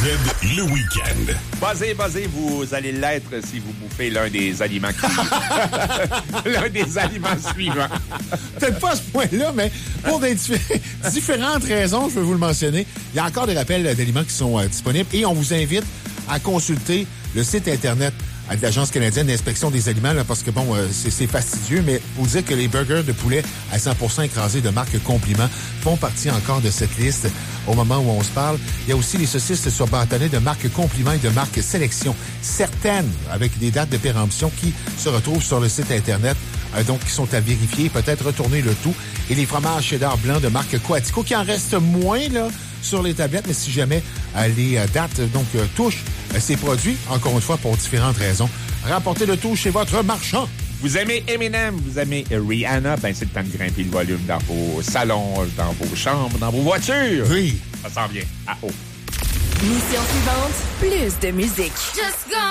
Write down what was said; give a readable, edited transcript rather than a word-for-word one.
le week-end. Buzzez, vous allez l'être si vous bouffez l'un des aliments l'un des aliments suivants. Peut-être pas à ce point-là, mais pour des différentes raisons, je vais vous le mentionner, il y a encore des rappels d'aliments qui sont disponibles et on vous invite à consulter le site Internet de l'Agence canadienne d'inspection des aliments, là, parce que, bon, c'est fastidieux, mais vous dire que les burgers de poulet à 100% écrasés de marque Compliment font partie encore de cette liste au moment où on se parle. Il y a aussi les saucisses sur bâtonnet de marque Compliment et de marque Sélection. Certaines, avec des dates de péremption qui se retrouvent sur le site Internet, donc qui sont à vérifier, peut-être retourner le tout. Et les fromages cheddar blanc de marque Coatico, qui en reste moins, là, sur les tablettes, mais si jamais les dates touchent ces produits, encore une fois, pour différentes raisons, rapportez le tout chez votre marchand. Vous aimez Eminem, vous aimez Rihanna, ben c'est le temps de grimper le volume dans vos salons, dans vos chambres, dans vos voitures. Oui. Ça s'en vient à haut. Mission suivante, plus de musique. Just go!